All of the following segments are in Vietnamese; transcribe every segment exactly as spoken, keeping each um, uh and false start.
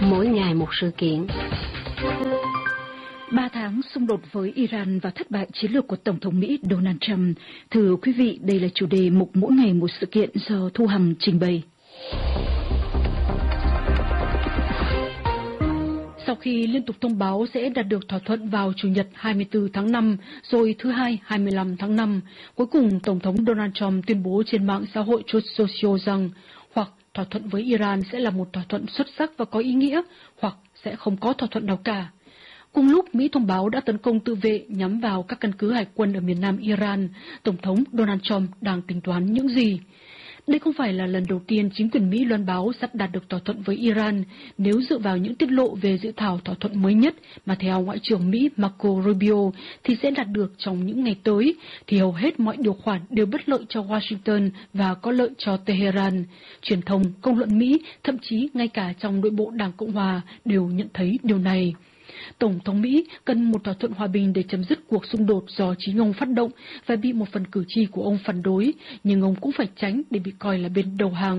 mỗi ngày một sự kiện. Ba tháng xung đột với Iran và thất bại chiến lược của Tổng thống Mỹ Donald Trump. Thưa quý vị, đây là chủ đề mục mỗi ngày một sự kiện do Thu Hằng trình bày. Sau khi liên tục thông báo sẽ đạt được thỏa thuận vào Chủ nhật hai mươi tư tháng năm, rồi thứ Hai hai mươi lăm tháng năm, cuối cùng Tổng thống Donald Trump tuyên bố trên mạng xã hội Truth Social rằng hoặc thỏa thuận với Iran sẽ là một thỏa thuận xuất sắc và có ý nghĩa, hoặc sẽ không có thỏa thuận nào cả. Cùng lúc Mỹ thông báo đã tấn công tự vệ nhắm vào các căn cứ hải quân ở miền nam Iran, Tổng thống Donald Trump đang tính toán những gì? Đây không phải là lần đầu tiên chính quyền Mỹ loan báo sắp đạt được thỏa thuận với Iran nếu dựa vào những tiết lộ về dự thảo thỏa thuận mới nhất mà theo Ngoại trưởng Mỹ Marco Rubio thì sẽ đạt được trong những ngày tới, thì hầu hết mọi điều khoản đều bất lợi cho Washington và có lợi cho Tehran. Truyền thông, công luận Mỹ, thậm chí ngay cả trong nội bộ Đảng Cộng Hòa đều nhận thấy điều này. Tổng thống Mỹ cần một thỏa thuận hòa bình để chấm dứt cuộc xung đột do chính ông phát động và bị một phần cử tri của ông phản đối, nhưng ông cũng phải tránh để bị coi là bên đầu hàng.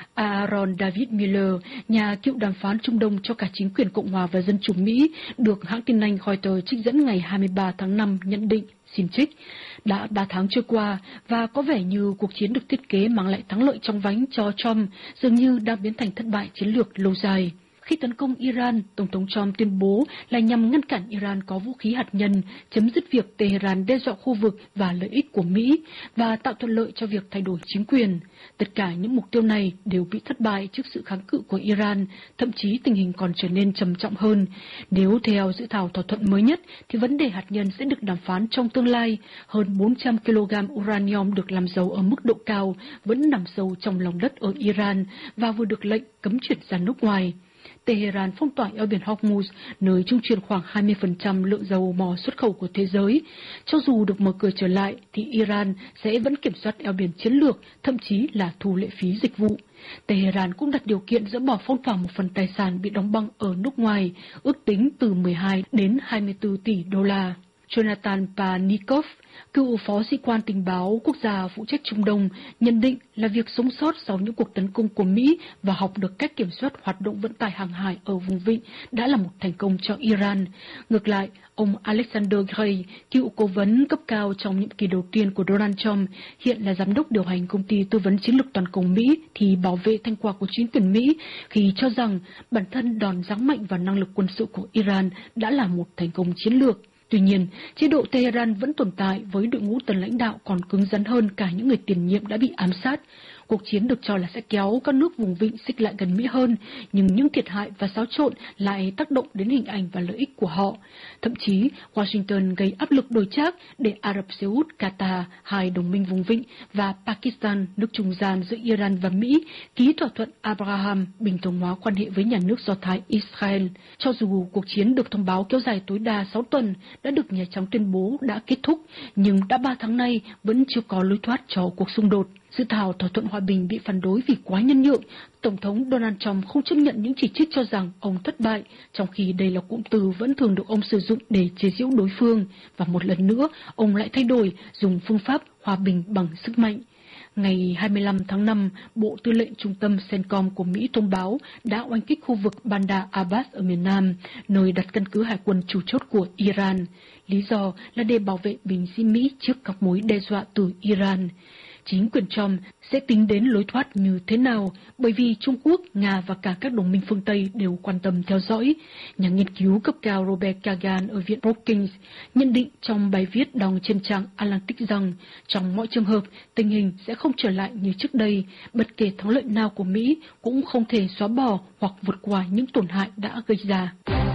Aaron David Miller, nhà cựu đàm phán Trung Đông cho cả chính quyền Cộng hòa và Dân chủ Mỹ, được hãng tin Anh Reuters trích dẫn ngày hai mươi ba tháng năm nhận định, xin trích, đã ba tháng trôi qua và có vẻ như cuộc chiến được thiết kế mang lại thắng lợi trong vánh cho Trump dường như đang biến thành thất bại chiến lược lâu dài. Khi tấn công Iran, Tổng thống Trump tuyên bố là nhằm ngăn cản Iran có vũ khí hạt nhân, chấm dứt việc Tehran đe dọa khu vực và lợi ích của Mỹ và tạo thuận lợi cho việc thay đổi chính quyền. Tất cả những mục tiêu này đều bị thất bại trước sự kháng cự của Iran, thậm chí tình hình còn trở nên trầm trọng hơn. Nếu theo dự thảo thỏa thuận mới nhất, thì vấn đề hạt nhân sẽ được đàm phán trong tương lai. Hơn bốn trăm ki lô gam uranium được làm giàu ở mức độ cao vẫn nằm sâu trong lòng đất ở Iran và vừa được lệnh cấm chuyển ra nước ngoài. Tehran phong tỏa eo biển Hormuz, nơi trung chuyển khoảng hai mươi phần trăm lượng dầu mỏ xuất khẩu của thế giới. Cho dù được mở cửa trở lại, thì Iran sẽ vẫn kiểm soát eo biển chiến lược, thậm chí là thu lệ phí dịch vụ. Tehran cũng đặt điều kiện dỡ bỏ phong tỏa một phần tài sản bị đóng băng ở nước ngoài, ước tính từ mười hai đến hai mươi tư tỷ đô la. Jonathan Panikov, cựu phó sĩ quan tình báo quốc gia phụ trách Trung Đông, nhận định là việc sống sót sau những cuộc tấn công của Mỹ và học được cách kiểm soát hoạt động vận tải hàng hải ở vùng vịnh đã là một thành công cho Iran. Ngược lại, ông Alexander Gray, cựu cố vấn cấp cao trong nhiệm kỳ đầu tiên của Donald Trump, hiện là giám đốc điều hành công ty tư vấn chiến lược toàn cầu Mỹ, thì bảo vệ thành quả của chính quyền Mỹ khi cho rằng bản thân đòn giáng mạnh vào năng lực quân sự của Iran đã là một thành công chiến lược. Tuy nhiên, chế độ Tehran vẫn tồn tại với đội ngũ tân lãnh đạo còn cứng rắn hơn cả những người tiền nhiệm đã bị ám sát. Cuộc chiến được cho là sẽ kéo các nước vùng vịnh xích lại gần Mỹ hơn, nhưng những thiệt hại và xáo trộn lại tác động đến hình ảnh và lợi ích của họ. Thậm chí, Washington gây áp lực đổi trác để Ả Rập Xê Út, Qatar, hai đồng minh vùng vịnh, và Pakistan, nước trung gian giữa Iran và Mỹ, ký thỏa thuận Abraham bình thường hóa quan hệ với nhà nước Do Thái Israel. Cho dù cuộc chiến được thông báo kéo dài tối đa sáu tuần, đã được Nhà Trắng tuyên bố đã kết thúc, nhưng đã ba tháng nay vẫn chưa có lối thoát cho cuộc xung đột. Dự thảo thỏa thuận hòa bình bị phản đối vì quá nhân nhượng. Tổng thống Donald Trump không chấp nhận những chỉ trích cho rằng ông thất bại, trong khi đây là cụm từ vẫn thường được ông sử dụng để chế giễu đối phương. Và một lần nữa, ông lại thay đổi, dùng phương pháp hòa bình bằng sức mạnh. Ngày hai mươi lăm tháng năm, Bộ Tư lệnh Trung tâm CENTCOM của Mỹ thông báo đã oanh kích khu vực Bandar Abbas ở miền Nam, nơi đặt căn cứ hải quân chủ chốt của Iran. Lý do là để bảo vệ binh sĩ Mỹ trước các mối đe dọa từ Iran. Chính quyền Trump sẽ tính đến lối thoát như thế nào, bởi vì Trung Quốc, Nga và cả các đồng minh phương Tây đều quan tâm theo dõi. Nhà nghiên cứu cấp cao Robert Kagan ở Viện Brookings nhận định trong bài viết đăng trên trang Atlantic rằng trong mọi trường hợp, tình hình sẽ không trở lại như trước đây, bất kể thắng lợi nào của Mỹ cũng không thể xóa bỏ hoặc vượt qua những tổn hại đã gây ra.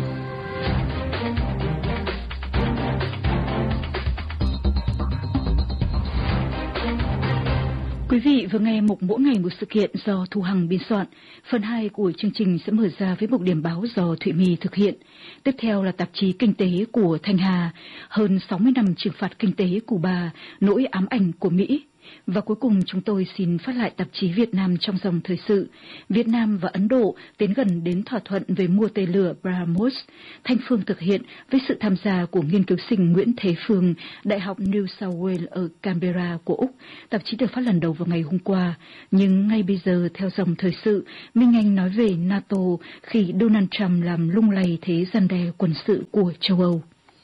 Quý vị vừa nghe mục mỗi ngày một sự kiện do Thu Hằng biên soạn. Phần hai của chương trình sẽ mở ra với một điểm báo do Thụy My thực hiện. Tiếp theo là tạp chí Kinh tế của Thanh Hà. Hơn sáu mươi năm trừng phạt kinh tế Cuba, nỗi ám ảnh của Mỹ. Và cuối cùng chúng tôi xin phát lại tạp chí Việt Nam trong dòng thời sự. Việt Nam và Ấn Độ tiến gần đến thỏa thuận về mua tên lửa BrahMos. Thanh Phương thực hiện với sự tham gia của nghiên cứu sinh Nguyễn Thế Phương, Đại học New South Wales ở Canberra của Úc. Tạp chí được phát lần đầu vào ngày hôm qua. Nhưng ngay bây giờ theo dòng thời sự, Minh Anh nói về NATO khi Donald Trump làm lung lay thế răn đe quân sự của châu Âu.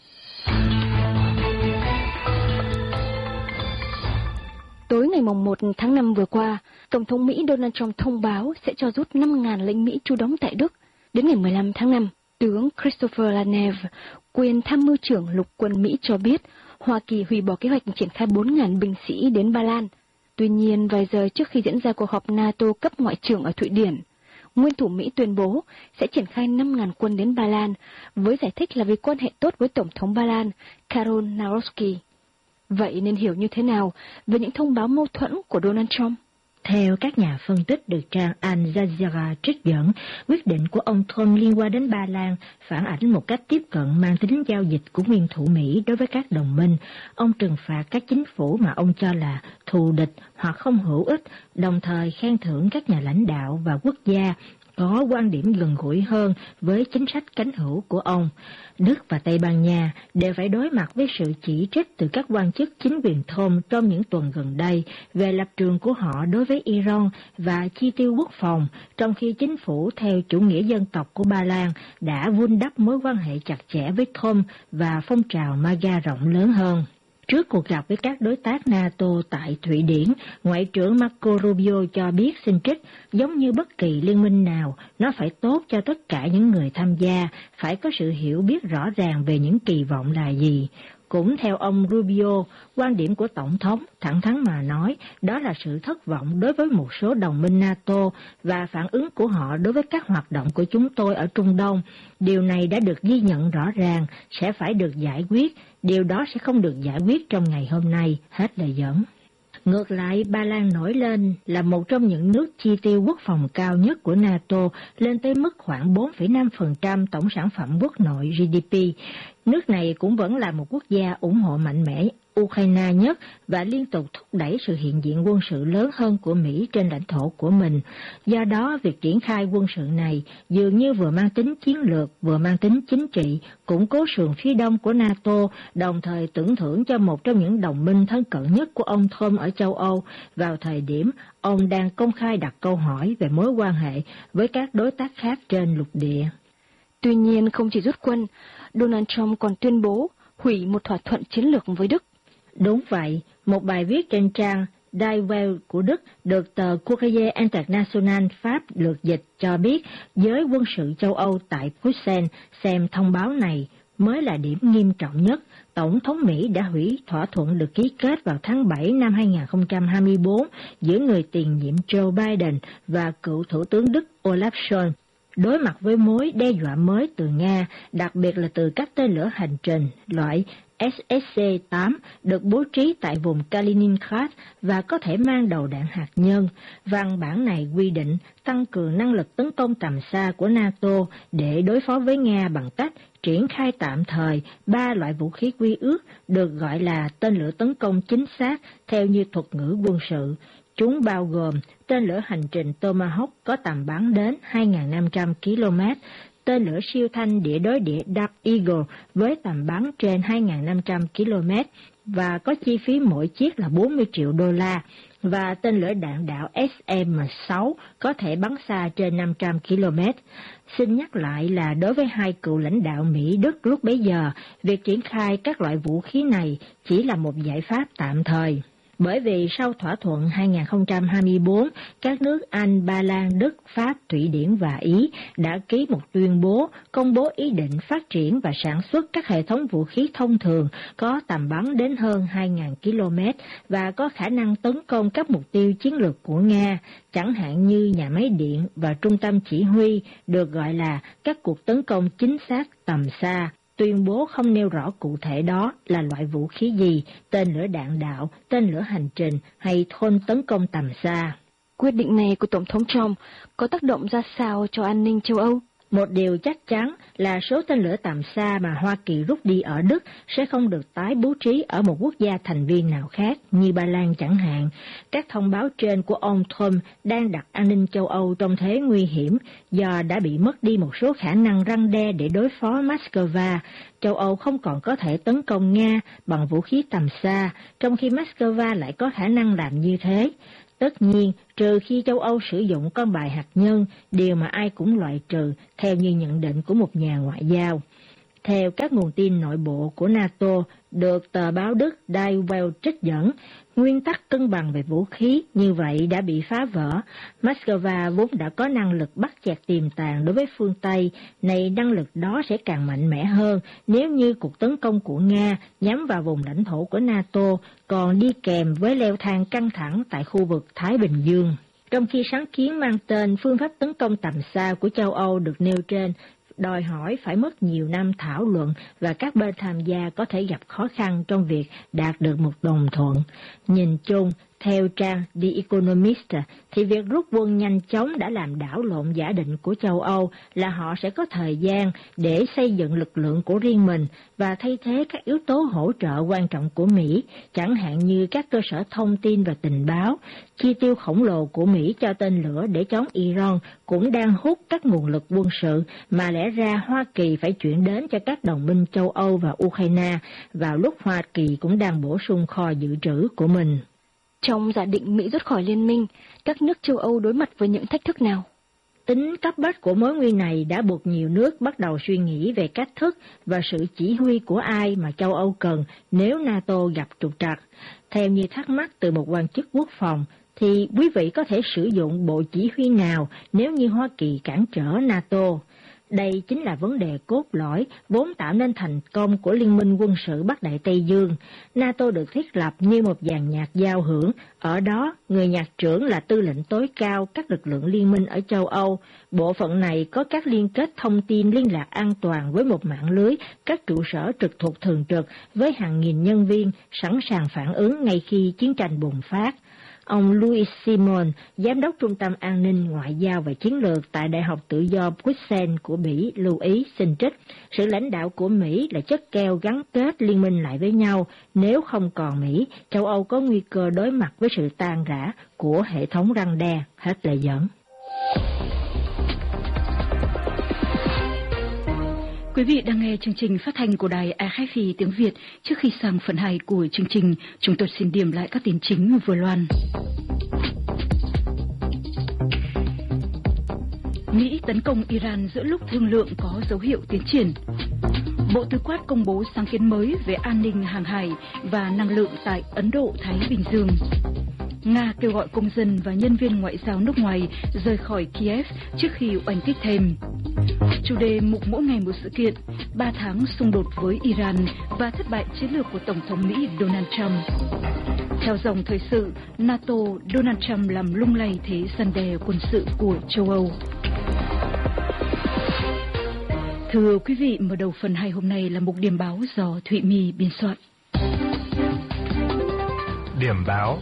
Tối ngày một tháng năm vừa qua, Tổng thống Mỹ Donald Trump thông báo sẽ cho rút năm nghìn lính Mỹ trú đóng tại Đức. Đến ngày mười lăm tháng năm, tướng Christopher Lanev, quyền tham mưu trưởng lục quân Mỹ cho biết Hoa Kỳ hủy bỏ kế hoạch triển khai bốn nghìn binh sĩ đến Ba Lan. Tuy nhiên, vài giờ trước khi diễn ra cuộc họp NATO cấp ngoại trưởng ở Thụy Điển, nguyên thủ Mỹ tuyên bố sẽ triển khai năm nghìn quân đến Ba Lan, với giải thích là vì quan hệ tốt với Tổng thống Ba Lan Karol Nawrocki. Vậy nên hiểu như thế nào về những thông báo mâu thuẫn của Donald Trump? Theo các nhà phân tích được trang Al Jazeera trích dẫn, quyết định của ông Trump liên quan đến Ba Lan phản ảnh một cách tiếp cận mang tính giao dịch của nguyên thủ Mỹ đối với các đồng minh. Ông trừng phạt các chính phủ mà ông cho là thù địch hoặc không hữu ích, đồng thời khen thưởng các nhà lãnh đạo và quốc gia có quan điểm gần gũi hơn với chính sách cánh hữu của ông. Đức và Tây Ban Nha đều phải đối mặt với sự chỉ trích từ các quan chức chính quyền Trump trong những tuần gần đây về lập trường của họ đối với Iran và chi tiêu quốc phòng, trong khi chính phủ theo chủ nghĩa dân tộc của Ba Lan đã vun đắp mối quan hệ chặt chẽ với Trump và phong trào MAGA rộng lớn hơn. Trước cuộc gặp với các đối tác NATO tại Thụy Điển, Ngoại trưởng Marco Rubio cho biết xin trích, giống như bất kỳ liên minh nào, nó phải tốt cho tất cả những người tham gia, phải có sự hiểu biết rõ ràng về những kỳ vọng là gì. Cũng theo ông Rubio, quan điểm của Tổng thống, thẳng thắn mà nói, đó là sự thất vọng đối với một số đồng minh NATO và phản ứng của họ đối với các hoạt động của chúng tôi ở Trung Đông. Điều này đã được ghi nhận rõ ràng, sẽ phải được giải quyết, điều đó sẽ không được giải quyết trong ngày hôm nay, hết lời dẫn. Ngược lại, Ba Lan nổi lên là một trong những nước chi tiêu quốc phòng cao nhất của NATO, lên tới mức khoảng bốn phẩy năm phần trăm tổng sản phẩm quốc nội G D P. Nước này cũng vẫn là một quốc gia ủng hộ mạnh mẽ Ukraine nhất và liên tục thúc đẩy sự hiện diện quân sự lớn hơn của Mỹ trên lãnh thổ của mình. Do đó, việc triển khai quân sự này dường như vừa mang tính chiến lược, vừa mang tính chính trị, củng cố sườn phía đông của NATO, đồng thời tưởng thưởng cho một trong những đồng minh thân cận nhất của ông Trump ở châu Âu vào thời điểm ông đang công khai đặt câu hỏi về mối quan hệ với các đối tác khác trên lục địa. Tuy nhiên, không chỉ rút quân, Donald Trump còn tuyên bố hủy một thỏa thuận chiến lược với Đức. Đúng vậy, một bài viết trên trang Die Welt của Đức được tờ Courrier International Pháp lược dịch cho biết giới quân sự châu Âu tại Bruxelles xem thông báo này mới là điểm nghiêm trọng nhất. Tổng thống Mỹ đã hủy thỏa thuận được ký kết vào tháng bảy năm hai nghìn không trăm hai mươi tư giữa người tiền nhiệm Joe Biden và cựu Thủ tướng Đức Olaf Scholz. Đối mặt với mối đe dọa mới từ Nga, đặc biệt là từ các tên lửa hành trình loại S S C tám được bố trí tại vùng Kaliningrad và có thể mang đầu đạn hạt nhân. Văn bản này quy định tăng cường năng lực tấn công tầm xa của NATO để đối phó với Nga bằng cách triển khai tạm thời ba loại vũ khí quy ước được gọi là tên lửa tấn công chính xác theo như thuật ngữ quân sự. Chúng bao gồm tên lửa hành trình Tomahawk có tầm bắn đến hai nghìn năm trăm ki lô mét, tên lửa siêu thanh địa đối địa Dark Eagle với tầm bắn trên hai nghìn năm trăm ki lô mét và có chi phí mỗi chiếc là bốn mươi triệu đô la, và tên lửa đạn đạo S M sáu có thể bắn xa trên năm trăm ki lô mét. Xin nhắc lại là đối với hai cựu lãnh đạo Mỹ-Đức lúc bấy giờ, việc triển khai các loại vũ khí này chỉ là một giải pháp tạm thời. Bởi vì sau thỏa thuận hai nghìn không trăm hai mươi tư, các nước Anh, Ba Lan, Đức, Pháp, Thụy Điển và Ý đã ký một tuyên bố công bố ý định phát triển và sản xuất các hệ thống vũ khí thông thường có tầm bắn đến hơn hai nghìn ki lô mét và có khả năng tấn công các mục tiêu chiến lược của Nga, chẳng hạn như nhà máy điện và trung tâm chỉ huy, được gọi là các cuộc tấn công chính xác tầm xa. Tuyên bố không nêu rõ cụ thể đó là loại vũ khí gì, tên lửa đạn đạo, tên lửa hành trình hay drone tấn công tầm xa. Quyết định này của Tổng thống Trump có tác động ra sao cho an ninh châu Âu? Một điều chắc chắn là số tên lửa tầm xa mà Hoa Kỳ rút đi ở Đức sẽ không được tái bố trí ở một quốc gia thành viên nào khác, như Ba Lan chẳng hạn. Các thông báo trên của ông Trump đang đặt an ninh châu Âu trong thế nguy hiểm do đã bị mất đi một số khả năng răn đe để đối phó Moscow. Châu Âu không còn có thể tấn công Nga bằng vũ khí tầm xa, trong khi Moscow lại có khả năng làm như thế. Tất nhiên, trừ khi châu Âu sử dụng con bài hạt nhân, điều mà ai cũng loại trừ, theo như nhận định của một nhà ngoại giao. Theo các nguồn tin nội bộ của NATO, được tờ báo Đức Die Welt trích dẫn, nguyên tắc cân bằng về vũ khí như vậy đã bị phá vỡ. Moscow vốn đã có năng lực bắt chẹt tiềm tàng đối với phương Tây, nay năng lực đó sẽ càng mạnh mẽ hơn nếu như cuộc tấn công của Nga nhắm vào vùng lãnh thổ của NATO còn đi kèm với leo thang căng thẳng tại khu vực Thái Bình Dương. Trong khi sáng kiến mang tên phương pháp tấn công tầm xa của châu Âu được nêu trên, đòi hỏi phải mất nhiều năm thảo luận và các bên tham gia có thể gặp khó khăn trong việc đạt được một đồng thuận. Nhìn chung, theo trang The Economist, thì việc rút quân nhanh chóng đã làm đảo lộn giả định của châu Âu là họ sẽ có thời gian để xây dựng lực lượng của riêng mình và thay thế các yếu tố hỗ trợ quan trọng của Mỹ, chẳng hạn như các cơ sở thông tin và tình báo. Chi tiêu khổng lồ của Mỹ cho tên lửa để chống Iran cũng đang hút các nguồn lực quân sự mà lẽ ra Hoa Kỳ phải chuyển đến cho các đồng minh châu Âu và Ukraine, vào lúc Hoa Kỳ cũng đang bổ sung kho dự trữ của mình. Trong giả định Mỹ rút khỏi liên minh, các nước châu Âu đối mặt với những thách thức nào? Tính cấp bách của mối nguy này đã buộc nhiều nước bắt đầu suy nghĩ về cách thức và sự chỉ huy của ai mà châu Âu cần nếu NATO gặp trục trặc. Theo như thắc mắc từ một quan chức quốc phòng, thì quý vị có thể sử dụng bộ chỉ huy nào nếu như Hoa Kỳ cản trở NATO? Đây chính là vấn đề cốt lõi vốn tạo nên thành công của Liên minh quân sự Bắc Đại Tây Dương. NATO được thiết lập như một dàn nhạc giao hưởng, ở đó người nhạc trưởng là tư lệnh tối cao các lực lượng liên minh ở châu Âu. Bộ phận này có các liên kết thông tin liên lạc an toàn với một mạng lưới các trụ sở trực thuộc thường trực với hàng nghìn nhân viên sẵn sàng phản ứng ngay khi chiến tranh bùng phát. Ông Louis Simon, Giám đốc Trung tâm An ninh, Ngoại giao và Chiến lược tại Đại học Tự do Bruxelles của Bỉ, lưu ý xin trích, sự lãnh đạo của Mỹ là chất keo gắn kết liên minh lại với nhau. Nếu không còn Mỹ, châu Âu có nguy cơ đối mặt với sự tan rã của hệ thống răn đe. Hết lời dẫn. Quý vị đang nghe chương trình phát thanh của đài a ép pê tiếng Việt. Trước khi sang phần hai của chương trình, chúng tôi xin điểm lại các tin chính vừa loan. Mỹ tấn công Iran giữa lúc thương lượng có dấu hiệu tiến triển. Bộ Tư pháp công bố sáng kiến mới về an ninh hàng hải và năng lượng tại Ấn Độ-Thái Bình Dương. Nga kêu gọi công dân và nhân viên ngoại giao nước ngoài rời khỏi Kiev trước khi oanh kích thêm. Chủ đề mục mỗi ngày một sự kiện, ba tháng xung đột với Iran và thất bại chiến lược của Tổng thống Mỹ Donald Trump. Theo dòng thời sự, NATO, Donald Trump làm lung lay thế răn đe quân sự của châu Âu. Thưa quý vị, mở đầu phần hai hôm nay là mục điểm báo do Thụy My biên soạn. Điểm báo.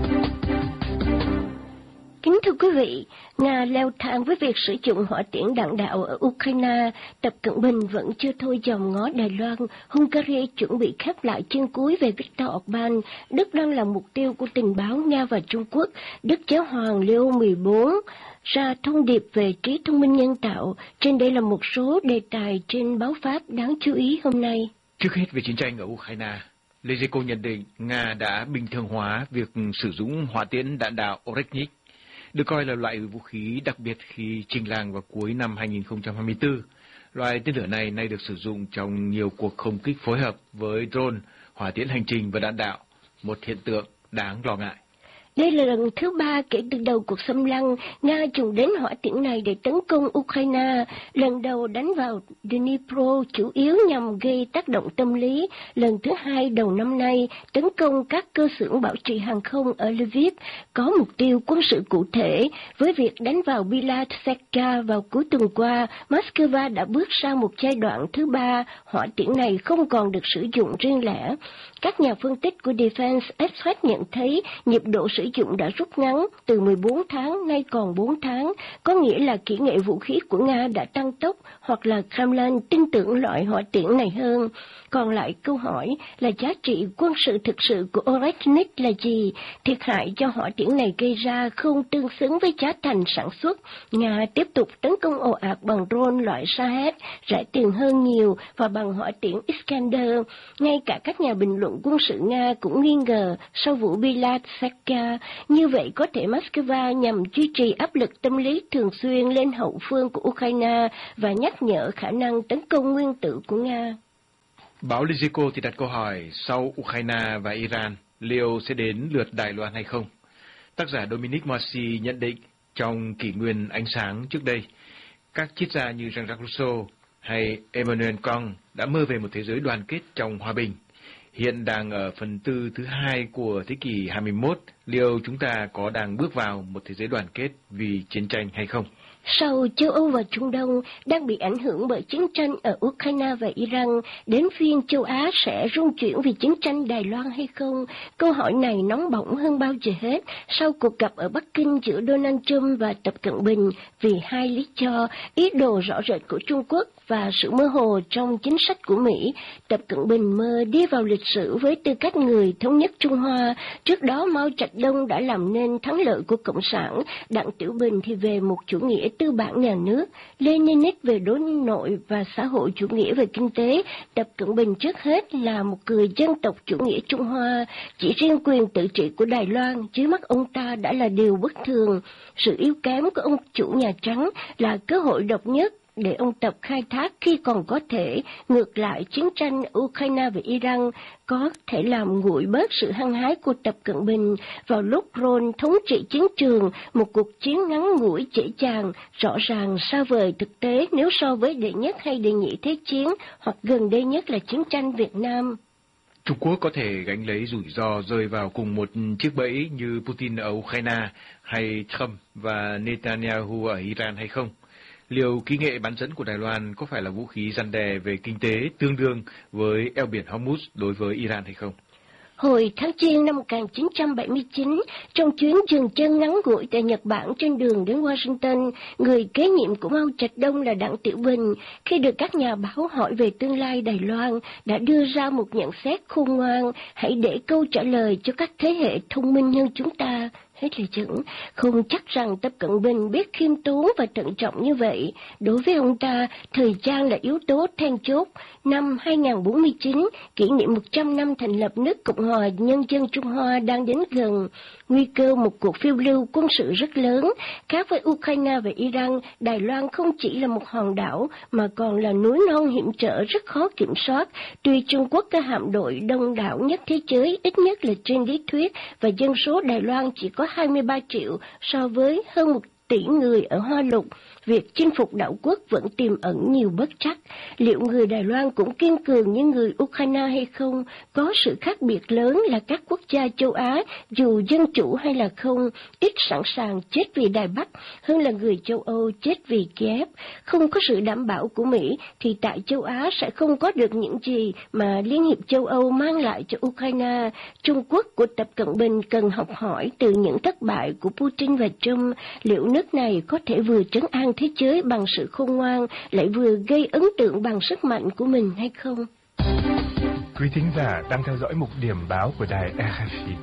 Kính thưa quý vị, Nga leo thang với việc sử dụng hỏa tiễn đạn đạo ở Ukraine. Tập Cận Bình vẫn chưa thôi dòm ngó Đài Loan. Hungary chuẩn bị khép lại chương cuối về Viktor Orbán. Đức đang là mục tiêu của tình báo Nga và Trung Quốc. Đức Giáo hoàng Leo mười bốn ra thông điệp về trí thông minh nhân tạo. Trên đây là một số đề tài trên báo Pháp đáng chú ý hôm nay. Trước hết về chiến tranh ở Ukraine, Lezeco nhận định Nga đã bình thường hóa việc sử dụng hỏa tiễn đạn đạo Oreknik, được coi là loại vũ khí đặc biệt khi chinh làng vào cuối năm hai nghìn không trăm hai mươi tư. Loại tên lửa này nay được sử dụng trong nhiều cuộc không kích phối hợp với drone, hỏa tiễn hành trình và đạn đạo, một hiện tượng đáng lo ngại. Đây là lần thứ ba kể từ đầu cuộc xâm lăng, Nga dùng đến hỏa tiễn này để tấn công Ukraine. Lần đầu đánh vào Dnipro chủ yếu nhằm gây tác động tâm lý. Lần thứ hai đầu năm nay tấn công các cơ xưởng bảo trì hàng không ở Lviv có mục tiêu quân sự cụ thể. Với việc đánh vào Bilatskaya vào cuối tuần qua, Moscow đã bước sang một giai đoạn thứ ba. Hỏa tiễn này không còn được sử dụng riêng lẻ. Các nhà phân tích của Defense Express nhận thấy nhịp độ sử dụng đã rút ngắn từ mười bốn tháng nay còn bốn tháng, có nghĩa là kỹ nghệ vũ khí của Nga đã tăng tốc hoặc là Kremlin tin tưởng loại hỏa tiễn này hơn. Còn lại câu hỏi là giá trị quân sự thực sự của Oreknik là gì? Thiệt hại do hỏa tiễn này gây ra không tương xứng với giá thành sản xuất. Nga tiếp tục tấn công ồ ạt bằng drone loại Shahed, rẻ tiền hơn nhiều và bằng hỏa tiễn Iskander. Ngay cả các nhà bình luận quân sự Nga cũng nghi ngờ sau vụ Bilatskaya, như vậy có thể Moscow nhằm duy trì áp lực tâm lý thường xuyên lên hậu phương của Ukraine và nhắc nhở khả năng tấn công nguyên tử của Nga. Báo Lysico thì đặt câu hỏi sau Ukraine và Iran, liệu sẽ đến lượt Đài Loan hay không? Tác giả Dominic Moissy nhận định trong kỷ nguyên ánh sáng trước đây, các triết gia như Jean-Jacques Rousseau hay Emmanuel Kant đã mơ về một thế giới đoàn kết trong hòa bình. Hiện đang ở phần tư thứ hai của thế kỷ hai mươi mốt, liệu chúng ta có đang bước vào một thế giới đoàn kết vì chiến tranh hay không? Sau châu Âu và Trung Đông đang bị ảnh hưởng bởi chiến tranh ở Ukraine và Iran, đến phiên châu Á sẽ rung chuyển vì chiến tranh Đài Loan hay không? Câu hỏi này nóng bỏng hơn bao giờ hết sau cuộc gặp ở Bắc Kinh giữa Donald Trump và Tập Cận Bình vì hai lý do: ý đồ rõ rệt của Trung Quốc và sự mơ hồ trong chính sách của Mỹ. Tập Cận Bình mơ đi vào lịch sử với tư cách người thống nhất Trung Hoa. Trước đó Mao Trạch Đông đã làm nên thắng lợi của Cộng sản, Đặng Tiểu Bình thì về một chủ nghĩa tư bản nhà nước, Leninist về đối nội và xã hội chủ nghĩa về kinh tế. Tập Cận Bình trước hết là một người dân tộc chủ nghĩa Trung Hoa. Chỉ riêng quyền tự trị của Đài Loan dưới mắt ông ta đã là điều bất thường. Sự yếu kém của ông chủ Nhà Trắng là cơ hội độc nhất để ông Tập khai thác khi còn có thể. Ngược lại, chiến tranh Ukraine và Iran có thể làm nguội bớt sự hăng hái của Tập Cận Bình. Vào lúc Ron thống trị chiến trường, một cuộc chiến ngắn ngủi dễ dàng, rõ ràng xa vời thực tế nếu so với đệ nhất hay đệ nhị thế chiến, hoặc gần đây nhất là chiến tranh Việt Nam. Trung Quốc có thể gánh lấy rủi ro rơi vào cùng một chiếc bẫy như Putin ở Ukraine hay Trump và Netanyahu ở Iran hay không? Liệu kỹ nghệ bắn dẫn của Đài Loan có phải là vũ khí răn đe về kinh tế tương đương với eo biển Hormuz đối với Iran hay không? Hồi tháng Giêng năm một nghìn chín trăm bảy mươi chín, trong chuyến dừng chân ngắn ngủi tại Nhật Bản trên đường đến Washington, người kế nhiệm của Mao Trạch Đông là Đặng Tiểu Bình, khi được các nhà báo hỏi về tương lai Đài Loan, đã đưa ra một nhận xét khôn ngoan: hãy để câu trả lời cho các thế hệ thông minh hơn chúng ta. Hết lời dẫn, không chắc rằng Tập Cận Bình biết khiêm tốn và thận trọng như vậy. Đối với ông ta, thời gian là yếu tố then chốt. Năm hai nghìn bốn mươi chín, kỷ niệm một trăm năm thành lập nước Cộng hòa Nhân dân Trung Hoa đang đến gần. Nguy cơ một cuộc phiêu lưu quân sự rất lớn. Khác với Ukraine và Iran, Đài Loan không chỉ là một hòn đảo mà còn là núi non hiểm trở rất khó kiểm soát. Tuy Trung Quốc có hạm đội đông đảo nhất thế giới, ít nhất là trên lý thuyết, và dân số Đài Loan chỉ có hai mươi ba triệu so với hơn một tỷ người ở Hoa Lục, việc chinh phục đảo quốc vẫn tiềm ẩn nhiều bất trắc. Liệu người Đài Loan cũng kiên cường như người Ukraine hay không? Có sự khác biệt lớn là các quốc gia châu Á, dù dân chủ hay là không, ít sẵn sàng chết vì Đài Bắc hơn là người châu Âu chết vì Kiev. Không có sự đảm bảo của Mỹ thì tại châu Á sẽ không có được những gì mà Liên hiệp châu Âu mang lại cho Ukraine. Trung Quốc của Tập Cận Bình cần học hỏi từ những thất bại của Putin và Trump. Liệu nước này có thể vừa trấn an thế giới bằng sự khôn ngoan, lại vừa gây ấn tượng bằng sức mạnh của mình hay không? Quý thính giả đang theo dõi mục điểm báo của đài rờ ép i.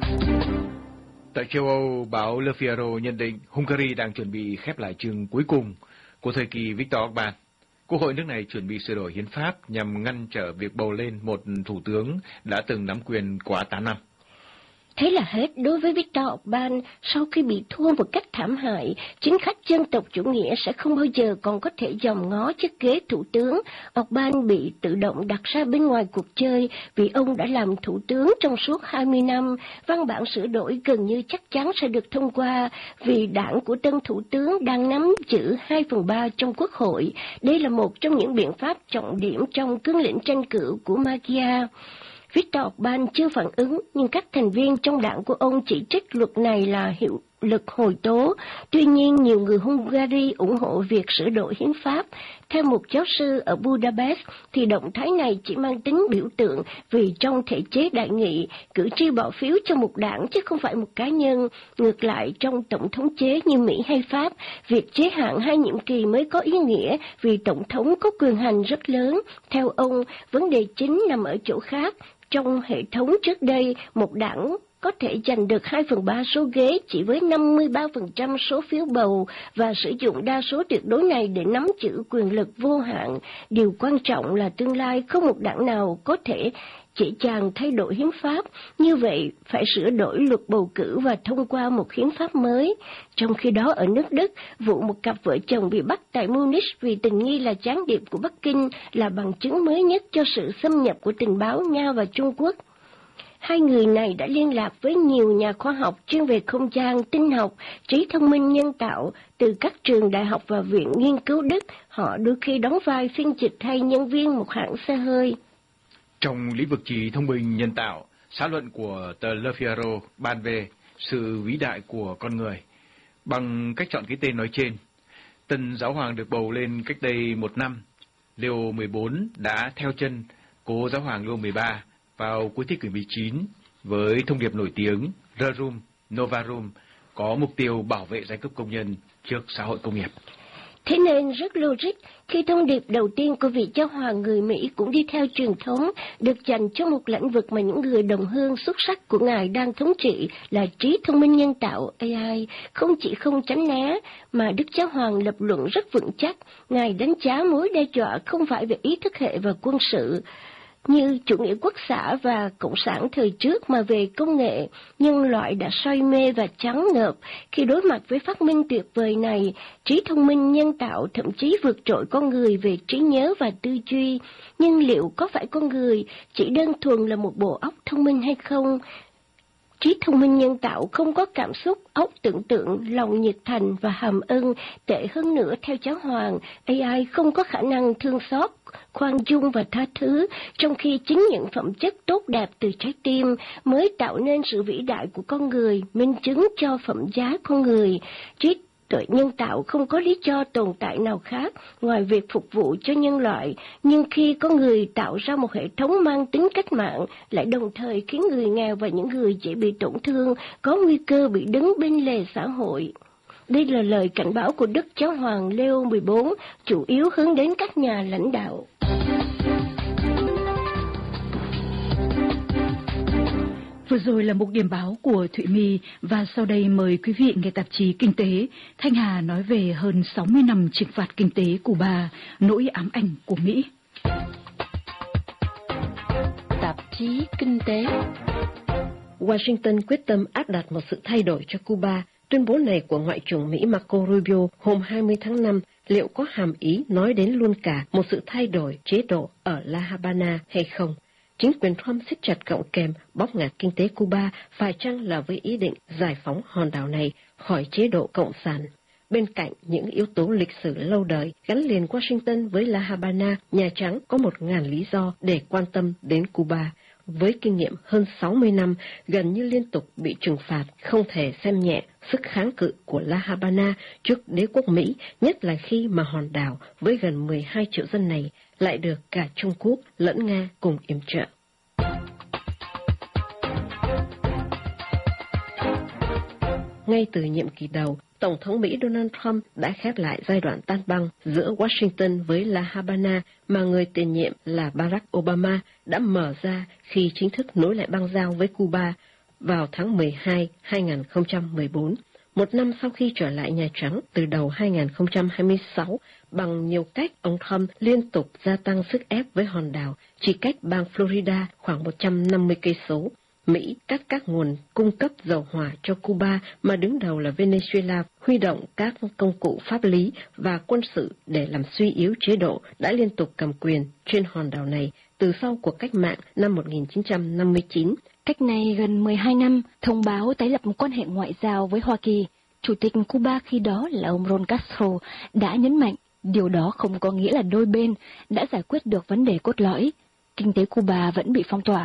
Tại châu Âu, báo Le Figaro nhận định Hungary đang chuẩn bị khép lại chương cuối cùng của thời kỳ Viktor Orbán. Quốc hội nước này chuẩn bị sửa đổi hiến pháp nhằm ngăn trở việc bầu lên một thủ tướng đã từng nắm quyền quá tám năm. Thế là hết đối với Viktor Orbán. Sau khi bị thua một cách thảm hại, chính khách dân tộc chủ nghĩa sẽ không bao giờ còn có thể dòm ngó chiếc ghế thủ tướng. Orbán bị tự động đặt ra bên ngoài cuộc chơi vì ông đã làm thủ tướng trong suốt hai mươi năm. Văn bản sửa đổi gần như chắc chắn sẽ được thông qua vì đảng của tân thủ tướng đang nắm giữ hai phần ba trong quốc hội. Đây là một trong những biện pháp trọng điểm trong cương lĩnh tranh cử của Magyar. Viktor Orbán chưa phản ứng, nhưng các thành viên trong đảng của ông chỉ trích luật này là hiệu lực hồi tố. Tuy nhiên, nhiều người Hungary ủng hộ việc sửa đổi hiến pháp. Theo một giáo sư ở Budapest, thì động thái này chỉ mang tính biểu tượng vì trong thể chế đại nghị, cử tri bỏ phiếu cho một đảng chứ không phải một cá nhân. Ngược lại, trong tổng thống chế như Mỹ hay Pháp, việc chế hạn hai nhiệm kỳ mới có ý nghĩa vì tổng thống có quyền hành rất lớn. Theo ông, vấn đề chính nằm ở chỗ khác. Trong hệ thống trước đây, một đảng có thể giành được hai phần ba số ghế chỉ với năm mươi ba phần trăm số phiếu bầu và sử dụng đa số tuyệt đối này để nắm giữ quyền lực vô hạn. Điều quan trọng là tương lai không một đảng nào có thể dễ dàng thay đổi hiến pháp, như vậy phải sửa đổi luật bầu cử và thông qua một hiến pháp mới. Trong khi đó ở nước Đức, vụ một cặp vợ chồng bị bắt tại Munich vì tình nghi là gián điệp của Bắc Kinh là bằng chứng mới nhất cho sự xâm nhập của tình báo Nga và Trung Quốc. Hai người này đã liên lạc với nhiều nhà khoa học chuyên về không gian, tinh học, trí thông minh nhân tạo từ các trường đại học và viện nghiên cứu Đức. Họ đôi khi đóng vai phiên dịch hay nhân viên một hãng xe hơi. Trong lĩnh vực trí thông minh nhân tạo, xã luận của tờ Le Figaro bàn về sự vĩ đại của con người. Bằng cách chọn cái tên nói trên, tân giáo hoàng được bầu lên cách đây một năm. Leo mười bốn đã theo chân cố giáo hoàng Leo mười ba vào cuối thế kỷ mười chín với thông điệp nổi tiếng Rerum Novarum, có mục tiêu bảo vệ giai cấp công nhân trước xã hội công nghiệp. Thế nên rất logic khi thông điệp đầu tiên của vị giáo hoàng người Mỹ cũng đi theo truyền thống, được dành cho một lĩnh vực mà những người đồng hương xuất sắc của Ngài đang thống trị là trí thông minh nhân tạo A I. Không chỉ không tránh né, mà Đức Giáo Hoàng lập luận rất vững chắc. Ngài đánh giá mối đe dọa không phải về ý thức hệ và quân sự, như chủ nghĩa quốc xã và cộng sản thời trước, mà về công nghệ. Nhân loại đã say mê và choáng ngợp khi đối mặt với phát minh tuyệt vời này. Trí thông minh nhân tạo thậm chí vượt trội con người về trí nhớ và tư duy. Nhưng liệu có phải con người chỉ đơn thuần là một bộ óc thông minh hay không? Trí thông minh nhân tạo không có cảm xúc, óc tưởng tượng, lòng nhiệt thành và hàm ân. Tệ hơn nữa, theo giáo hoàng, A I không có khả năng thương xót, khoan dung và tha thứ, trong khi chính những phẩm chất tốt đẹp từ trái tim mới tạo nên sự vĩ đại của con người, minh chứng cho phẩm giá con người. Trí tuệ nhân tạo không có lý do tồn tại nào khác ngoài việc phục vụ cho nhân loại, nhưng khi có người tạo ra một hệ thống mang tính cách mạng, lại đồng thời khiến người nghèo và những người dễ bị tổn thương có nguy cơ bị đứng bên lề xã hội. Đây là lời cảnh báo của Đức Giáo hoàng Leo mười bốn, chủ yếu hướng đến các nhà lãnh đạo. Vừa rồi là một điểm báo của Thụy My, và sau đây mời quý vị nghe tạp chí Kinh tế. Thanh Hà nói về hơn sáu mươi năm trừng phạt kinh tế Cuba, nỗi ám ảnh của Mỹ. Tạp chí Kinh tế. Washington quyết tâm áp đặt một sự thay đổi cho Cuba. Tuyên bố này của Ngoại trưởng Mỹ Marco Rubio hôm hai mươi tháng năm liệu có hàm ý nói đến luôn cả một sự thay đổi chế độ ở La Habana hay không? Chính quyền Trump siết chặt gọng kềm bóp nghẹt kinh tế Cuba phải chăng là với ý định giải phóng hòn đảo này khỏi chế độ cộng sản? Bên cạnh những yếu tố lịch sử lâu đời gắn liền Washington với La Habana, Nhà Trắng có một ngàn lý do để quan tâm đến Cuba. Với kinh nghiệm hơn sáu mươi năm, gần như liên tục bị trừng phạt, không thể xem nhẹ sức kháng cự của La Habana trước đế quốc Mỹ, nhất là khi mà hòn đảo với gần mười hai triệu dân này lại được cả Trung Quốc lẫn Nga cùng yểm trợ. Ngay từ nhiệm kỳ đầu, Tổng thống Mỹ Donald Trump đã khép lại giai đoạn tan băng giữa Washington với La Habana mà người tiền nhiệm là Barack Obama đã mở ra khi chính thức nối lại băng giao với Cuba vào tháng mười hai năm hai nghìn không trăm mười bốn, một năm sau khi trở lại Nhà Trắng từ đầu hai nghìn không trăm hai mươi sáu. Bằng nhiều cách, ông Trump liên tục gia tăng sức ép với hòn đảo chỉ cách bang Florida khoảng một trăm năm mươi cây số. Mỹ cắt các nguồn cung cấp dầu hỏa cho Cuba mà đứng đầu là Venezuela, huy động các công cụ pháp lý và quân sự để làm suy yếu chế độ đã liên tục cầm quyền trên hòn đảo này từ sau cuộc cách mạng năm một nghìn chín trăm năm mươi chín. Cách này gần mười hai năm, thông báo tái lập quan hệ ngoại giao với Hoa Kỳ. Chủ tịch Cuba khi đó là ông Raúl Castro đã nhấn mạnh điều đó không có nghĩa là đôi bên đã giải quyết được vấn đề cốt lõi. Kinh tế Cuba vẫn bị phong tỏa.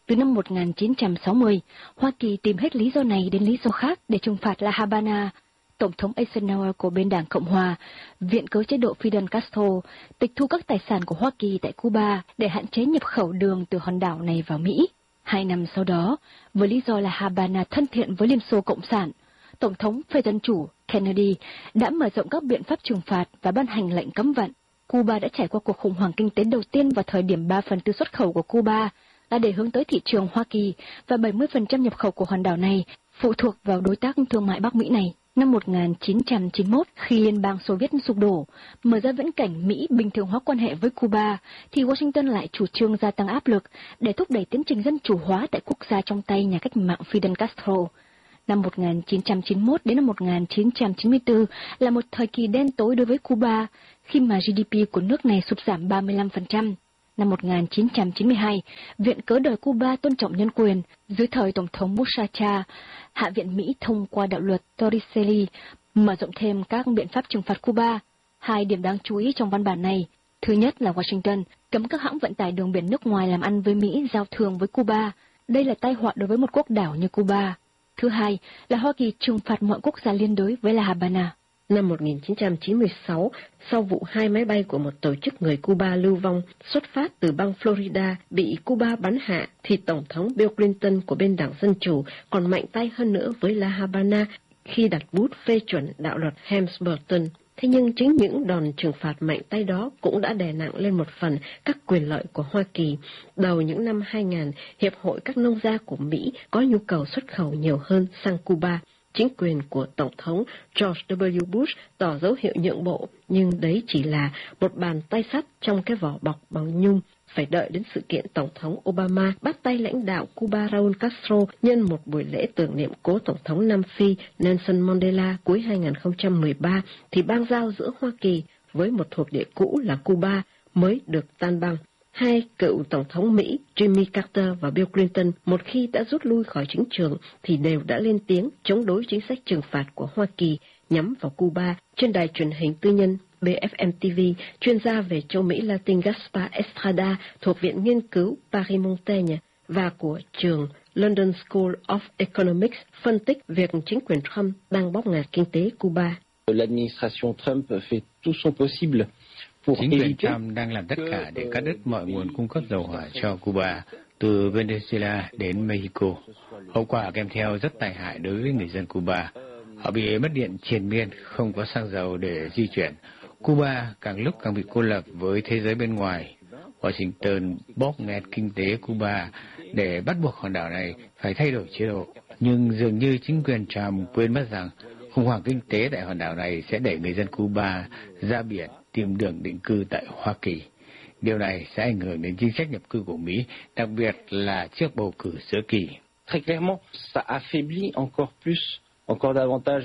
Từ năm một nghìn chín trăm sáu mươi, Hoa Kỳ tìm hết lý do này đến lý do khác để trừng phạt La Habana. Tổng thống Eisenhower của bên Đảng Cộng Hòa viện cớ chế độ Fidel Castro tịch thu các tài sản của Hoa Kỳ tại Cuba để hạn chế nhập khẩu đường từ hòn đảo này vào Mỹ. Hai năm sau đó, với lý do là Habana thân thiện với Liên Xô Cộng sản, Tổng thống phe Dân Chủ Kennedy đã mở rộng các biện pháp trừng phạt và ban hành lệnh cấm vận. Cuba đã trải qua cuộc khủng hoảng kinh tế đầu tiên vào thời điểm ba phần tư xuất khẩu của Cuba là để hướng tới thị trường Hoa Kỳ và bảy mươi phần trăm nhập khẩu của hòn đảo này phụ thuộc vào đối tác thương mại Bắc Mỹ này. Năm một nghìn chín trăm chín mươi mốt, khi Liên bang Xô Viết sụp đổ, mở ra viễn cảnh Mỹ bình thường hóa quan hệ với Cuba, thì Washington lại chủ trương gia tăng áp lực để thúc đẩy tiến trình dân chủ hóa tại quốc gia trong tay nhà cách mạng Fidel Castro. Năm một nghìn chín trăm chín mươi mốt đến năm một nghìn chín trăm chín mươi tư là một thời kỳ đen tối đối với Cuba, khi mà giê đê pê của nước này sụt giảm ba mươi lăm phần trăm. Năm một nghìn chín trăm chín mươi hai, viện cớ đòi Cuba tôn trọng nhân quyền. Dưới thời Tổng thống Bouchard, Hạ viện Mỹ thông qua đạo luật Torricelli, mở rộng thêm các biện pháp trừng phạt Cuba. Hai điểm đáng chú ý trong văn bản này. Thứ nhất là Washington cấm các hãng vận tải đường biển nước ngoài làm ăn với Mỹ giao thương với Cuba. Đây là tai họa đối với một quốc đảo như Cuba. Thứ hai là Hoa Kỳ trừng phạt mọi quốc gia liên đới với La Habana. Năm một nghìn chín trăm chín mươi sáu, sau vụ hai máy bay của một tổ chức người Cuba lưu vong xuất phát từ bang Florida bị Cuba bắn hạ, thì Tổng thống Bill Clinton của bên Đảng Dân Chủ còn mạnh tay hơn nữa với La Habana khi đặt bút phê chuẩn đạo luật Helms-Burton. Thế nhưng chính những đòn trừng phạt mạnh tay đó cũng đã đè nặng lên một phần các quyền lợi của Hoa Kỳ. Đầu những năm hai nghìn, Hiệp hội các nông gia của Mỹ có nhu cầu xuất khẩu nhiều hơn sang Cuba. Chính quyền của Tổng thống George W. Bush tỏ dấu hiệu nhượng bộ, nhưng đấy chỉ là một bàn tay sắt trong cái vỏ bọc bằng nhung. Phải đợi đến sự kiện Tổng thống Obama bắt tay lãnh đạo Cuba Raúl Castro nhân một buổi lễ tưởng niệm cố Tổng thống Nam Phi Nelson Mandela cuối hai nghìn không trăm mười ba, thì bang giao giữa Hoa Kỳ với một thuộc địa cũ là Cuba mới được tan băng. Hai cựu Tổng thống Mỹ Jimmy Carter và Bill Clinton một khi đã rút lui khỏi chính trường thì đều đã lên tiếng chống đối chính sách trừng phạt của Hoa Kỳ nhắm vào Cuba. Trên đài truyền hình tư nhân B F M T V, chuyên gia về châu Mỹ Latin Gaspar Estrada thuộc Viện Nghiên cứu Paris Montaigne và của trường London School of Economics phân tích việc chính quyền Trump đang bóp nghẹt kinh tế Cuba. L'administration Trump fait tout son possible. Chính quyền Trump đang làm tất cả để cắt đứt mọi nguồn cung cấp dầu hỏa cho Cuba, từ Venezuela đến Mexico. Hậu quả kèm theo rất tai hại đối với người dân Cuba. Họ bị mất điện triền miên, không có xăng dầu để di chuyển. Cuba càng lúc càng bị cô lập với thế giới bên ngoài. Washington bóp nghẹt kinh tế Cuba để bắt buộc hòn đảo này phải thay đổi chế độ. Nhưng dường như chính quyền Trump quên mất rằng khủng hoảng kinh tế tại hòn đảo này sẽ đẩy người dân Cuba ra biển tìm đường định cư tại Hoa Kỳ. Điều này sẽ ảnh hưởng đến chính sách nhập cư của Mỹ, đặc biệt là trước bầu cử giữa kỳ. Très clairement, ça affaiblit encore plus, encore davantage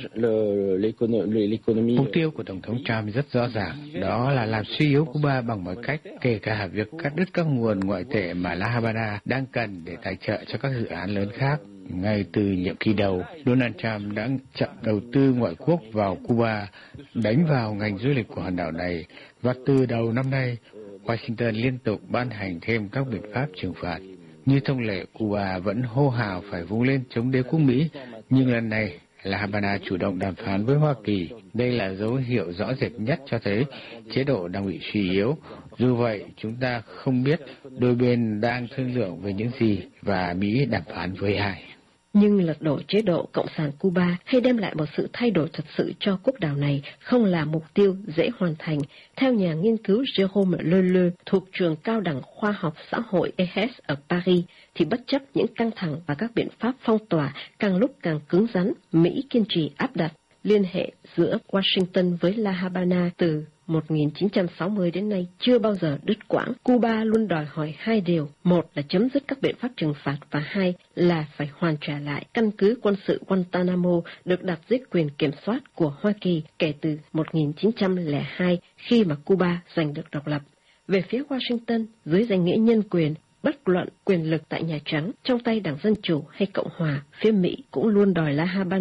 l'économie. Mục tiêu của Tổng thống Trump rất rõ ràng, đó là làm suy yếu Cuba bằng mọi cách, kể cả việc cắt đứt các nguồn ngoại tệ mà La Habana đang cần để tài trợ cho các dự án lớn khác. Ngay từ nhiệm kỳ đầu, Donald Trump đã chặn đầu tư ngoại quốc vào Cuba, đánh vào ngành du lịch của hòn đảo này, và từ đầu năm nay, Washington liên tục ban hành thêm các biện pháp trừng phạt. Như thông lệ, Cuba vẫn hô hào phải vung lên chống đế quốc Mỹ, nhưng lần này La Habana chủ động đàm phán với Hoa Kỳ. Đây là dấu hiệu rõ rệt nhất cho thấy chế độ đang bị suy yếu. Dù vậy, chúng ta không biết đôi bên đang thương lượng về những gì và Mỹ đàm phán với ai. Nhưng lật đổ chế độ Cộng sản Cuba hay đem lại một sự thay đổi thật sự cho quốc đảo này không là mục tiêu dễ hoàn thành. Theo nhà nghiên cứu Jérôme Leleu thuộc trường cao đẳng khoa học xã hội E H E S ở Paris, thì bất chấp những căng thẳng và các biện pháp phong tỏa càng lúc càng cứng rắn, Mỹ kiên trì áp đặt liên hệ giữa Washington với La Habana từ một nghìn chín trăm sáu mươi đến nay chưa bao giờ đứt quãng. Cuba luôn đòi hỏi hai điều: một là chấm dứt các biện pháp trừng phạt, và hai là phải hoàn trả lại căn cứ quân sự Guantanamo được đặt dưới quyền kiểm soát của Hoa Kỳ kể từ một nghìn chín trăm lẻ hai khi mà Cuba giành được độc lập. Về phía Washington, dưới danh nghĩa nhân quyền, bất luận quyền lực tại Nhà Trắng trong tay Đảng Dân Chủ hay Cộng Hòa, phía Mỹ cũng luôn đòi La Habana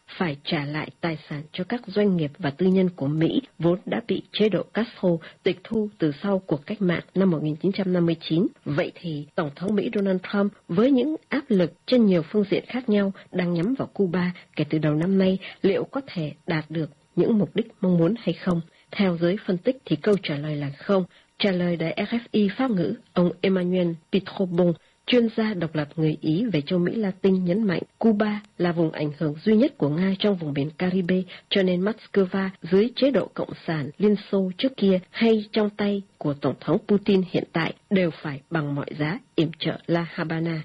phải trả lại tài sản cho các doanh nghiệp và tư nhân của Mỹ vốn đã bị chế độ Castro tịch thu từ sau cuộc cách mạng năm một nghìn chín trăm năm mươi chín. Vậy thì Tổng thống Mỹ Donald Trump với những áp lực trên nhiều phương diện khác nhau đang nhắm vào Cuba kể từ đầu năm nay liệu có thể đạt được những mục đích mong muốn hay không? Theo giới phân tích thì câu trả lời là không. Trả lời đài R F I Pháp ngữ, ông Emmanuel Pietrobon, chuyên gia độc lập người Ý về châu Mỹ Latin nhấn mạnh Cuba là vùng ảnh hưởng duy nhất của Nga trong vùng biển Caribe, cho nên Moscow dưới chế độ Cộng sản Liên Xô trước kia hay trong tay của Tổng thống Putin hiện tại đều phải bằng mọi giá yểm trợ La Habana.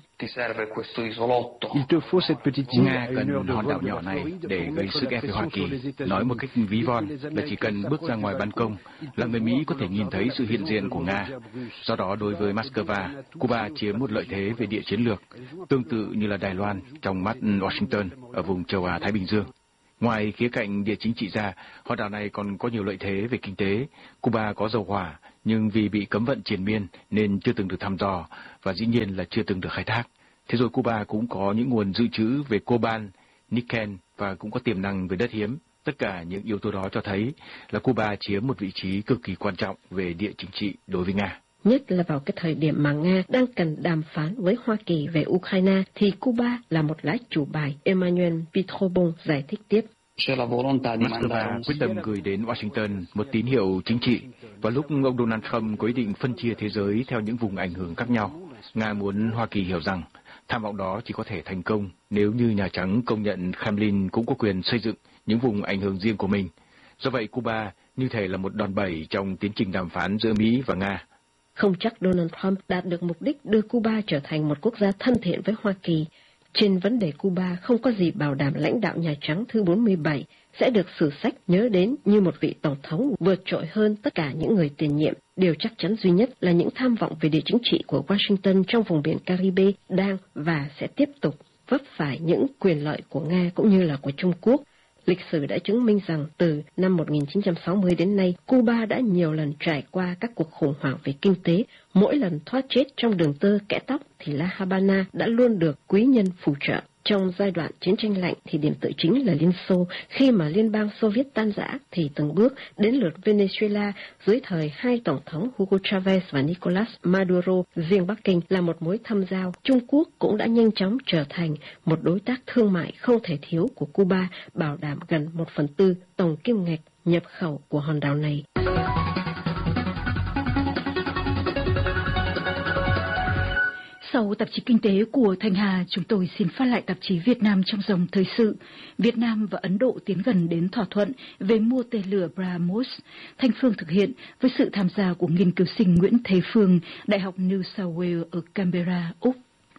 Nga cần hòn đảo nhỏ này để gây sức ép với Hoa Kỳ. Nói một cách ví von là chỉ cần bước ra ngoài ban công là người Mỹ có thể nhìn thấy sự hiện diện của Nga. Do đó đối với Moscow, Cuba chiếm một lợi thế về địa chiến lược, tương tự như là Đài Loan trong mắt Washington ở vùng châu Á-Thái Bình Dương. Ngoài khía cạnh địa chính trị ra, hòn đảo này còn có nhiều lợi thế về kinh tế. Cuba có dầu hỏa, nhưng vì bị cấm vận triền miên nên chưa từng được thăm dò và dĩ nhiên là chưa từng được khai thác. Thế rồi Cuba cũng có những nguồn dự trữ về coban, nickel và cũng có tiềm năng về đất hiếm. Tất cả những yếu tố đó cho thấy là Cuba chiếm một vị trí cực kỳ quan trọng về địa chính trị đối với Nga. Nhất là vào cái thời điểm mà Nga đang cần đàm phán với Hoa Kỳ về Ukraine thì Cuba là một lá chủ bài, Emmanuel Pietrobon giải thích tiếp. Moscow quyết tâm gửi đến Washington một tín hiệu chính trị vào lúc ông Donald Trump quyết định phân chia thế giới theo những vùng ảnh hưởng khác nhau. Nga muốn Hoa Kỳ hiểu rằng tham vọng đó chỉ có thể thành công nếu như Nhà Trắng công nhận Kremlin cũng có quyền xây dựng những vùng ảnh hưởng riêng của mình. Do vậy, Cuba như thể là một đòn bẩy trong tiến trình đàm phán giữa Mỹ và Nga. Không chắc Donald Trump đạt được mục đích đưa Cuba trở thành một quốc gia thân thiện với Hoa Kỳ. Trên vấn đề Cuba không có gì bảo đảm lãnh đạo Nhà Trắng thứ bốn mươi bảy sẽ được sử sách nhớ đến như một vị tổng thống vượt trội hơn tất cả những người tiền nhiệm. Điều chắc chắn duy nhất là những tham vọng về địa chính trị của Washington trong vùng biển Caribe đang và sẽ tiếp tục vấp phải những quyền lợi của Nga cũng như là của Trung Quốc. Lịch sử đã chứng minh rằng từ năm một nghìn chín trăm sáu mươi đến nay, Cuba đã nhiều lần trải qua các cuộc khủng hoảng về kinh tế. Mỗi lần thoát chết trong đường tơ kẽ tóc thì La Habana đã luôn được quý nhân phù trợ. Trong giai đoạn chiến tranh lạnh thì điểm tựa chính là Liên Xô. Khi mà Liên bang Xô Viết tan rã thì từng bước đến lượt Venezuela dưới thời hai tổng thống Hugo Chavez và Nicolas Maduro. Riêng Bắc Kinh là một mối thăm giao. Trung Quốc cũng đã nhanh chóng trở thành một đối tác thương mại không thể thiếu của Cuba, bảo đảm gần một phần tư tổng kim ngạch nhập khẩu của hòn đảo này. Sau tạp chí Kinh tế của Thanh Hà, chúng tôi xin phát lại tạp chí Việt Nam trong dòng thời sự. Việt Nam và Ấn Độ tiến gần đến thỏa thuận về mua tên lửa BrahMos. Thanh Phương thực hiện với sự tham gia của nghiên cứu sinh Nguyễn Thế Phương, Đại học New South Wales ở Canberra, Úc.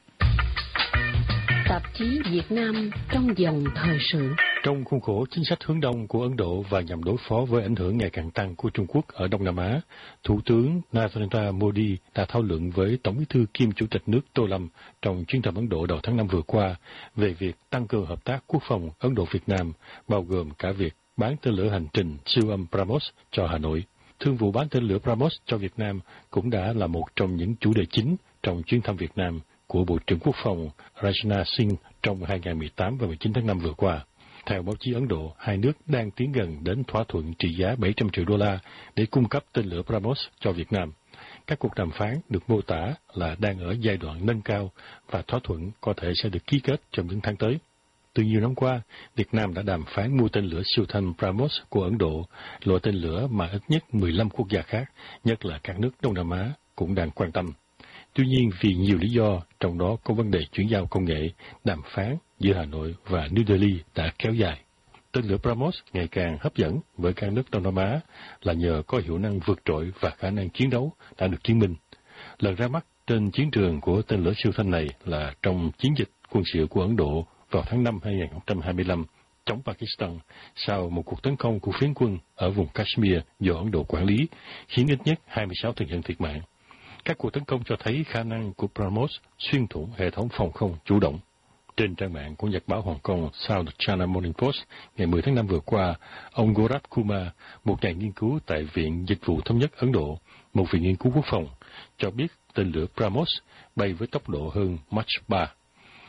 Tạp chí Việt Nam trong dòng thời sự. Trong khuôn khổ chính sách hướng đông của Ấn Độ và nhằm đối phó với ảnh hưởng ngày càng tăng của Trung Quốc ở Đông Nam Á, Thủ tướng Narendra Modi đã thảo luận với Tổng bí thư kiêm Chủ tịch nước Tô Lâm trong chuyến thăm Ấn Độ đầu tháng năm vừa qua về việc tăng cường hợp tác quốc phòng Ấn Độ-Việt Nam, bao gồm cả việc bán tên lửa hành trình siêu âm BrahMos cho Hà Nội. Thương vụ bán tên lửa BrahMos cho Việt Nam cũng đã là một trong những chủ đề chính trong chuyến thăm Việt Nam của Bộ trưởng Quốc phòng Rajnath Singh trong hai nghìn không trăm mười tám và mười chín tháng năm vừa qua. Theo báo chí Ấn Độ, hai nước đang tiến gần đến thỏa thuận trị giá bảy trăm triệu đô la để cung cấp tên lửa BrahMos cho Việt Nam. Các cuộc đàm phán được mô tả là đang ở giai đoạn nâng cao và thỏa thuận có thể sẽ được ký kết trong những tháng tới. Từ nhiều năm qua, Việt Nam đã đàm phán mua tên lửa siêu thanh BrahMos của Ấn Độ, loại tên lửa mà ít nhất mười lăm quốc gia khác, nhất là các nước Đông Nam Á, cũng đang quan tâm. Tuy nhiên, vì nhiều lý do, trong đó có vấn đề chuyển giao công nghệ, đàm phán giữa Hà Nội và New Delhi đã kéo dài. Tên lửa BrahMos ngày càng hấp dẫn với các nước Đông Nam Á là nhờ có hiệu năng vượt trội và khả năng chiến đấu đã được chứng minh. Lần ra mắt trên chiến trường của tên lửa siêu thanh này là trong chiến dịch quân sự của Ấn Độ vào tháng năm hai nghìn không trăm hai mươi lăm chống Pakistan sau một cuộc tấn công của phiến quân ở vùng Kashmir do Ấn Độ quản lý, khiến ít nhất hai mươi sáu thường dân thiệt mạng. Các cuộc tấn công cho thấy khả năng của BrahMos xuyên thủng hệ thống phòng không chủ động. Trên trang mạng của nhật báo Hồng Kông South China Morning Post ngày mười tháng năm vừa qua, ông Gaurav Kumar, một nhà nghiên cứu tại Viện Dịch vụ Thống nhất Ấn Độ, một viện nghiên cứu quốc phòng, cho biết tên lửa BrahMos bay với tốc độ hơn Mach ba.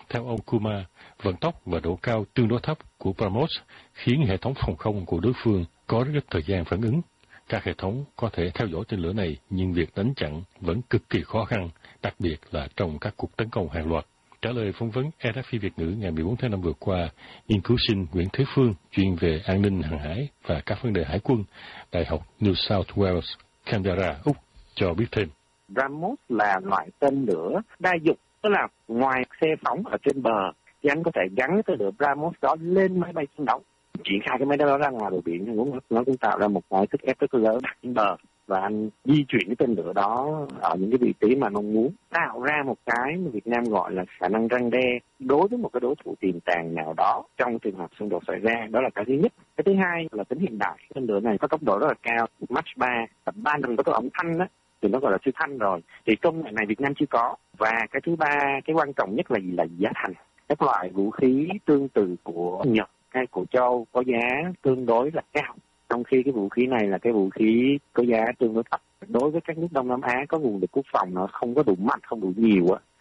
Theo ông Kuma, vận tốc và độ cao tương đối thấp của BrahMos khiến hệ thống phòng không của đối phương có rất ít thời gian phản ứng. Các hệ thống có thể theo dõi tên lửa này, nhưng việc đánh chặn vẫn cực kỳ khó khăn, đặc biệt là trong các cuộc tấn công hàng loạt. Trả lời phỏng vấn rờ ép pê Việt ngữ ngày mười bốn tháng năm vừa qua, nghiên cứu sinh Nguyễn Thế Phương, chuyên về an ninh hàng hải và các vấn đề hải quân, Đại học New South Wales, Canberra, Úc, cho biết thêm. BrahMos là loại tên lửa đa dụng, tức là ngoài xe phóng ở trên bờ, thì anh có thể gắn cái tên lửa BrahMos đó lên máy bay chiến đấu. Triển khai cái máy đó ra ngoài bờ biển, nó cũng tạo ra một cái sức ép rất lớn trên bờ. Và anh di chuyển cái tên lửa đó ở những cái vị trí mà mong muốn, tạo ra một cái mà Việt Nam gọi là khả năng răn đe đối với một cái đối thủ tiềm tàng nào đó trong trường hợp xung đột xảy ra. Đó là cái thứ nhất. Cái thứ hai là tính hiện đại. Tên lửa này có tốc độ rất là cao, Mach ba, tầm ba lần có cái ống thanh đó, thì nó gọi là siêu thanh rồi. Thì công nghệ này Việt Nam chưa có. Và cái thứ ba, cái quan trọng nhất là gì? Là giá thành. Các loại vũ khí tương tự của Nhật hay của châu Âu có giá tương đối là cao, trong khi cái vũ khí này là cái vũ khí có giá tương đối thấp. Đối với các nước Đông Nam Á có nguồn lực quốc phòng nó không có đủ mạnh, không đủ nhiều á,